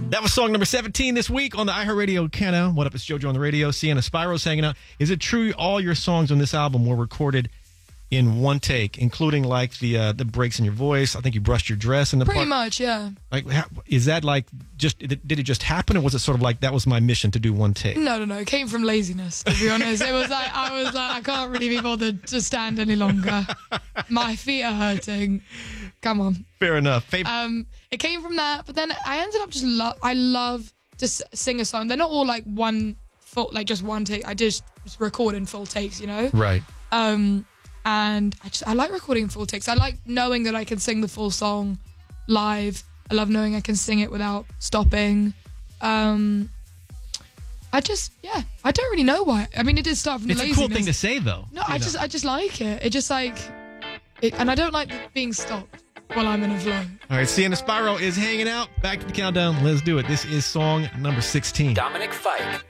That was song number 17 this week on the iHeartRadio Countdown. What up? It's JoJo on the radio. Sienna Spiro's hanging out. Is it true all your songs on this album were recorded in one take, including like the breaks in your voice? I think you brushed your dress in the Pretty much, yeah. Like, is that like just did it just happen, or was it sort of like that was my mission to do one take? No. It came from laziness, to be honest. It was like I can't really be bothered to stand any longer. My feet are hurting. Come on. Fair enough. It came from that, but then I ended up I love to sing a song. They're not all like just one take. I just record in full takes, you know? Right. And I like recording full takes. I like knowing that I can sing the full song live. I love knowing I can sing it without stopping. I don't really know why. I mean, it did start from the laziness. It's a cool thing to say, though. No, I just like it. It just like it, and I don't like being stopped while I'm in a flow. All right, Sienna Spiro is hanging out. Back to the countdown. Let's do it. This is song number 16. Dominic Fike.